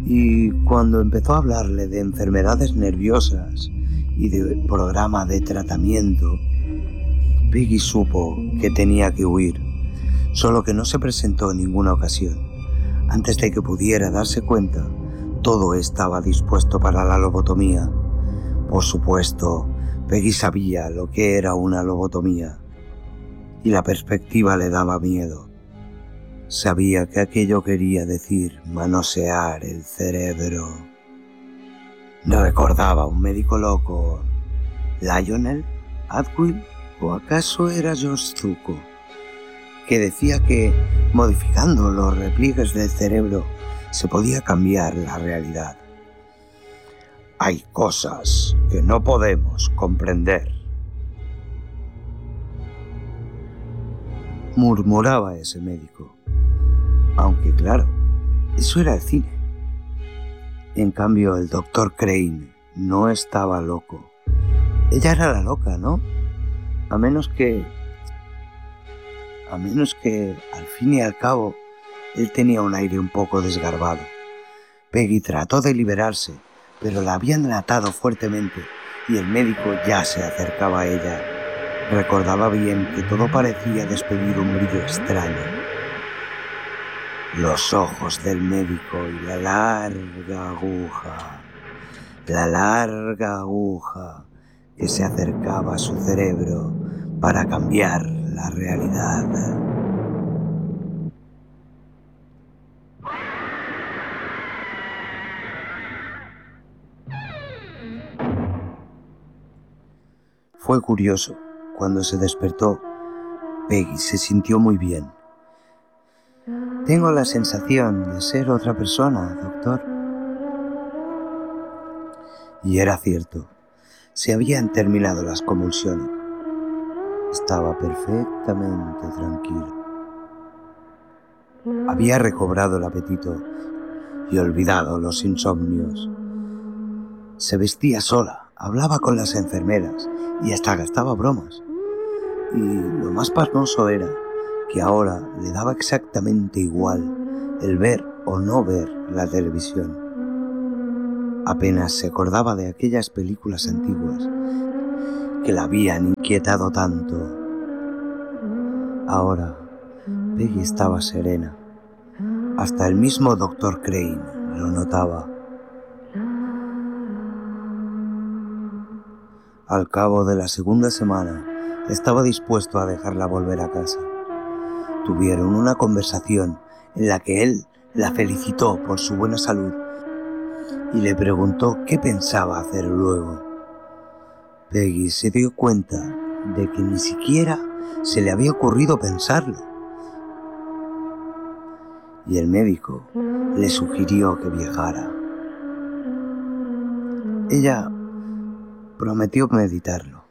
Y cuando empezó a hablarle de enfermedades nerviosas y de programa de tratamiento, Peggy supo que tenía que huir, solo que no se presentó en ninguna ocasión. Antes de que pudiera darse cuenta, todo estaba dispuesto para la lobotomía. Por supuesto, Peggy sabía lo que era una lobotomía, y la perspectiva le daba miedo. Sabía que aquello quería decir manosear el cerebro. ¿No recordaba a un médico loco? ¿Lionel Atwill? ¿O acaso era George Zuko? Que decía que, modificando los repliegues del cerebro, se podía cambiar la realidad. Hay cosas que no podemos comprender, murmuraba ese médico. Aunque claro, eso era el cine. En cambio, el Dr. Crane no estaba loco. Ella era la loca, ¿no? A menos que, al fin y al cabo, él tenía un aire un poco desgarbado. Peggy trató de liberarse, pero la habían atado fuertemente y el médico ya se acercaba a ella. Recordaba bien que todo parecía despedir un brillo extraño. Los ojos del médico y la larga aguja que se acercaba a su cerebro para cambiar la realidad. Fue curioso. Cuando se despertó, Peggy se sintió muy bien. Tengo la sensación de ser otra persona, doctor. Y era cierto. Se habían terminado las convulsiones. Estaba perfectamente tranquilo. Había recobrado el apetito y olvidado los insomnios. Se vestía sola, hablaba con las enfermeras y hasta gastaba bromas. Y lo más pasmoso era que ahora le daba exactamente igual el ver o no ver la televisión. Apenas se acordaba de aquellas películas antiguas que la habían inquietado tanto. Ahora, Peggy estaba serena. Hasta el mismo Dr. Crane lo notaba. Al cabo de la segunda semana, estaba dispuesto a dejarla volver a casa. Tuvieron una conversación en la que él la felicitó por su buena salud y le preguntó qué pensaba hacer luego. Peggy se dio cuenta de que ni siquiera se le había ocurrido pensarlo. Y el médico le sugirió que viajara. Ella prometió meditarlo.